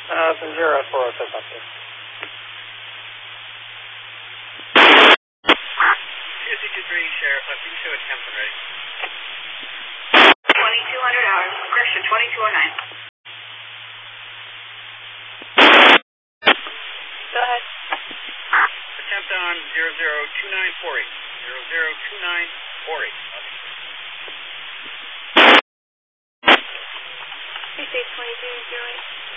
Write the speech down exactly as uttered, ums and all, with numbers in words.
Uh, from zero four oh six up here. two two two three, Sheriff, I think show attempt already. twenty-two hundred hours, correction, twenty-two oh nine. Go ahead. Attempt on zero zero two nine four eight. zero zero two nine four eight. He says twenty-two zero eight.